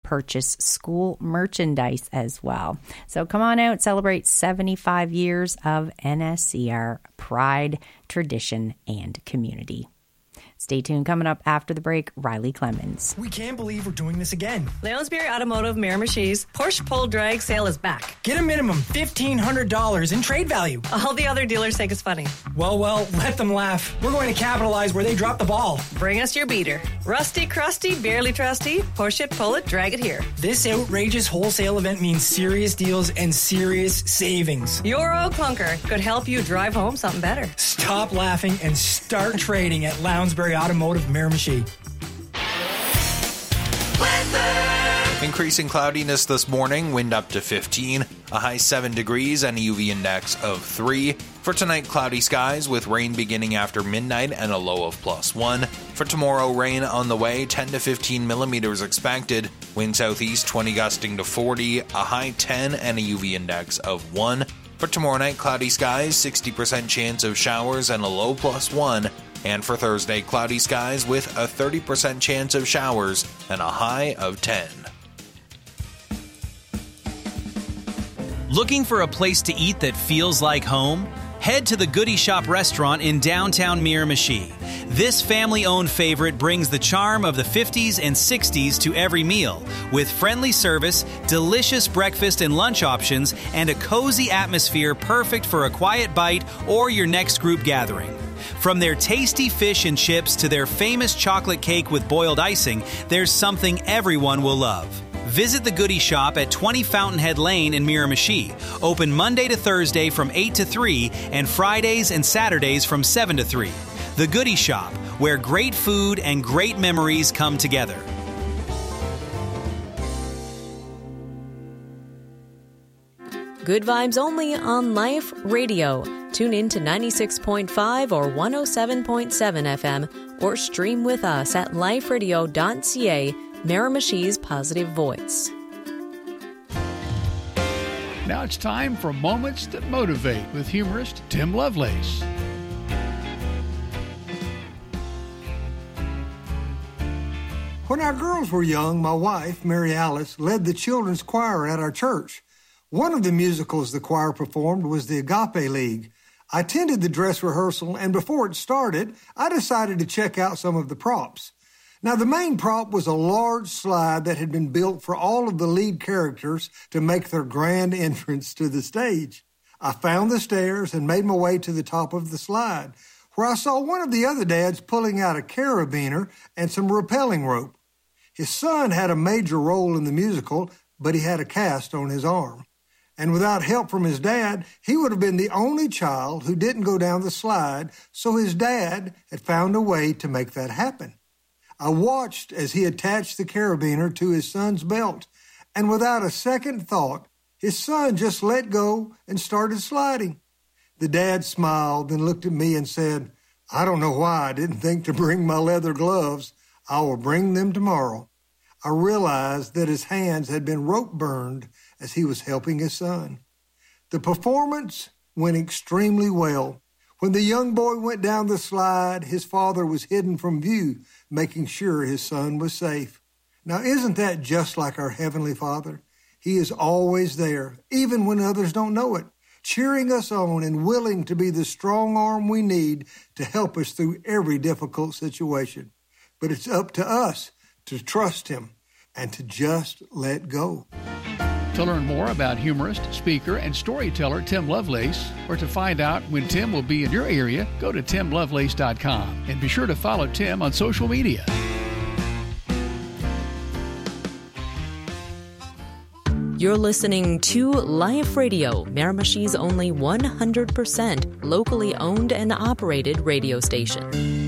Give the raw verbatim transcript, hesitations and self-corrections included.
purchase school merchandise as well. So come on out, celebrate seventy-five years of N S C R pride, tradition, and community. Stay tuned. Coming up after the break, Riley Clemens. We can't believe we're doing this again. Lounsbury Automotive Miramichi's Porsche Pull Drag sale is back. Get a minimum fifteen hundred dollars in trade value. All the other dealers think it's funny. Well, well, let them laugh. We're going to capitalize where they dropped the ball. Bring us your beater. Rusty, crusty, barely trusty. Push it, pull it, drag it here. This outrageous wholesale event means serious deals and serious savings. Your old clunker could help you drive home something better. Stop laughing and start trading at Lounsbury Automotive Miramichi. Increasing cloudiness this morning, wind up to fifteen, a high seven degrees and a U V index of three. For tonight, cloudy skies with rain beginning after midnight and a low of plus one. For tomorrow, rain on the way, ten to fifteen millimeters expected. Wind southeast twenty gusting to forty, a high ten and a U V index of one. For tomorrow night, cloudy skies, sixty percent chance of showers and a low plus one. And for Thursday, cloudy skies with a thirty percent chance of showers and a high of ten. Looking for a place to eat that feels like home? Head to the Goody Shop restaurant in downtown Miramichi. This family-owned favorite brings the charm of the fifties and sixties to every meal, with friendly service, delicious breakfast and lunch options, and a cozy atmosphere perfect for a quiet bite or your next group gathering. From their tasty fish and chips to their famous chocolate cake with boiled icing, there's something everyone will love. Visit the Goody Shop at twenty Fountainhead Lane in Miramichi. Open Monday to Thursday from eight to three and Fridays and Saturdays from seven to three. The Goody Shop, where great food and great memories come together. Good vibes only on Life Radio. Tune in to ninety-six point five or one oh seven point seven F M or stream with us at life radio dot c a, Miramichi's positive voice. Now it's time for Moments That Motivate with humorist Tim Lovelace. When our girls were young, my wife, Mary Alice, led the children's choir at our church. One of the musicals the choir performed was the Agape League. I attended the dress rehearsal, and before it started, I decided to check out some of the props. Now, the main prop was a large slide that had been built for all of the lead characters to make their grand entrance to the stage. I found the stairs and made my way to the top of the slide, where I saw one of the other dads pulling out a carabiner and some rappelling rope. His son had a major role in the musical, but he had a cast on his arm. And without help from his dad, he would have been the only child who didn't go down the slide, so his dad had found a way to make that happen. I watched as he attached the carabiner to his son's belt, and without a second thought, his son just let go and started sliding. The dad smiled and looked at me and said, "I don't know why I didn't think to bring my leather gloves. I will bring them tomorrow." I realized that his hands had been rope burned as he was helping his son. The performance went extremely well. When the young boy went down the slide, his father was hidden from view, making sure his son was safe. Now, isn't that just like our Heavenly Father? He is always there, even when others don't know it, cheering us on and willing to be the strong arm we need to help us through every difficult situation. But it's up to us to trust Him and to just let go. To learn more about humorist, speaker, and storyteller Tim Lovelace, or to find out when Tim will be in your area, go to tim lovelace dot com and be sure to follow Tim on social media. You're listening to Life Radio, Miramichi's only one hundred percent locally owned and operated radio station.